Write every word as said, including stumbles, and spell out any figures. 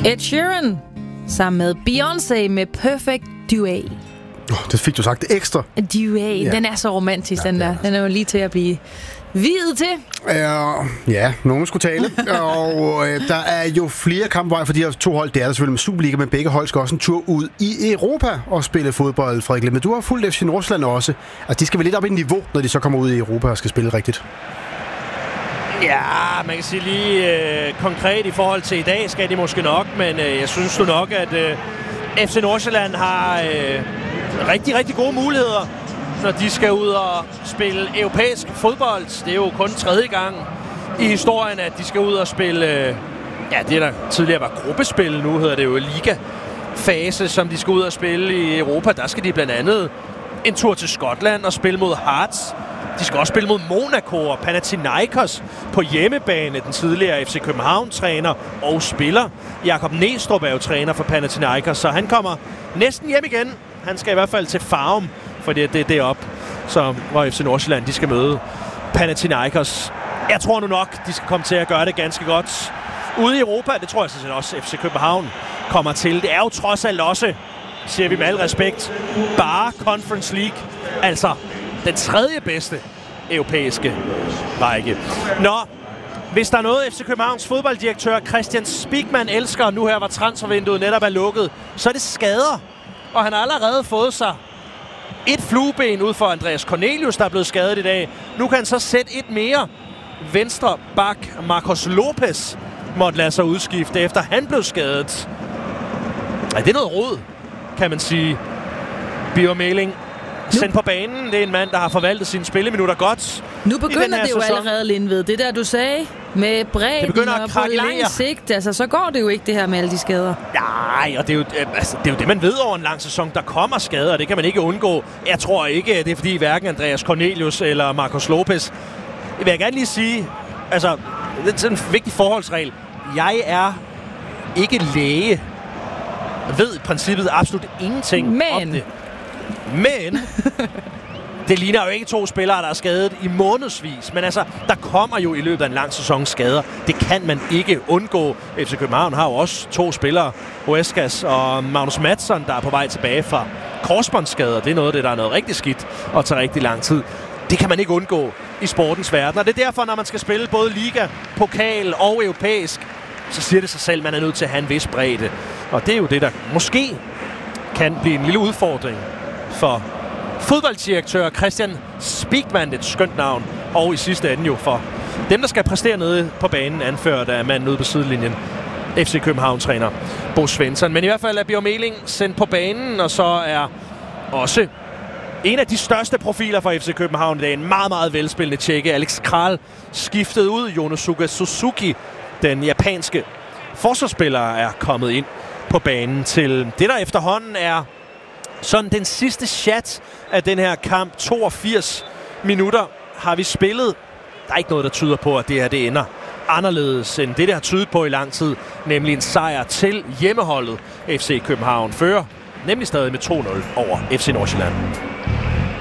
Ed Sheeran sammen med Beyoncé med Perfect Duet. Oh, det fik du sagt ekstra. Duet, ja. Den er så romantisk, ja, den der. Den er jo lige til at blive viet til. Uh, ja, nogen skulle tale. Og uh, der er jo flere kampveje for de her to hold. Det er der selvfølgelig med Superliga, men begge hold skal også en tur ud i Europa og spille fodbold, Frederik. Men du har fulgt F C Nordsjælland også. Altså, de skal vel lidt op i niveau, når de så kommer ud i Europa og skal spille rigtigt. Ja, man kan sige lige øh, konkret i forhold til i dag skal de måske nok, men øh, jeg synes du nok, at øh, F C Nordsjælland har øh, rigtig, rigtig gode muligheder, når de skal ud og spille europæisk fodbold. Det er jo kun tredje gang i historien, at de skal ud og spille, øh, ja, det der tidligere var gruppespil, nu hedder det jo liga-fase, som de skal ud og spille i Europa. Der skal de blandt andet en tur til Skotland og spille mod Hearts. De skal også spille mod Monaco og Panathinaikos på hjemmebane. Den tidligere F C København-træner og spiller Jakob Næstrup er jo træner for Panathinaikos, så han kommer næsten hjem igen. Han skal i hvert fald til Farum, fordi det er deroppe, så, hvor F C Nordsjælland de skal møde Panathinaikos. Jeg tror nu nok, de skal komme til at gøre det ganske godt ude i Europa. Det tror jeg sådan også F C København kommer til. Det er jo trods alt også, siger vi med al respekt, bare Conference League. Altså den tredje bedste europæiske række. Nå, hvis der er noget F C Københavns fodbolddirektør Christian Spigman elsker, nu her hvor transfervinduet netop er lukket, så er det skader. Og han har allerede fået sig et flueben ud for Andreas Cornelius, der er blevet skadet i dag. Nu kan han så sætte et mere. Venstre bak Marcos Lopez måtte lade sig udskifte, efter han blev skadet. Ja, det er noget rod, kan man sige. Birger Meling sendt på banen. Det er en mand, der har forvaltet sine spilleminutter godt. Nu begynder det jo sæson. allerede, Lindved. Det der, du sagde med bredden og på lang sigt. Altså, så går det jo ikke, det her med alle de skader. Nej, og det er, jo, altså, det er jo det, man ved over en lang sæson. Der kommer skader, det kan man ikke undgå. Jeg tror ikke, det er fordi hverken Andreas Cornelius eller Marcos Lopez. Jeg vil gerne lige sige, altså, det er sådan en vigtig forholdsregel. Jeg er ikke læge. Jeg ved i princippet absolut ingenting Men. om det. Men det ligner jo ikke to spillere, der er skadet i månedsvis. Men altså, der kommer jo i løbet af en lang sæson skader. Det kan man ikke undgå. F C København har jo også to spillere, Huescas og Magnus Mattsson, der er på vej tilbage fra korsbåndsskader. Det er noget af det, der er noget rigtig skidt og tager rigtig lang tid. Det kan man ikke undgå i sportens verden. Og det er derfor, når man skal spille både liga, pokal og europæisk, så siger det sig selv, at man er nødt til at have en vis bredde. Og det er jo det, der måske kan blive en lille udfordring for fodbolddirektør Christian Spigman, et skønt navn, og i sidste ende jo for dem, der skal præstere nede på banen, anført af manden ude på sidelinjen, F C København-træner Bo Svensson. Men i hvert fald er Birger Meling sendt på banen, og så er også en af de største profiler for F C København i dag, en meget, meget velspillende tjekke, Alex Kral, skiftet ud. Yonosuke Suzuki, den japanske forsvarsspiller, er kommet ind på banen til det, der efterhånden er sådan den sidste chat af den her kamp. toogfirs minutter har vi spillet. Der er ikke noget, der tyder på, at det her det ender anderledes end det, der har tydet på i lang tid. Nemlig en sejr til hjemmeholdet. F C København fører nemlig stadig med to nul over F C Nordsjælland.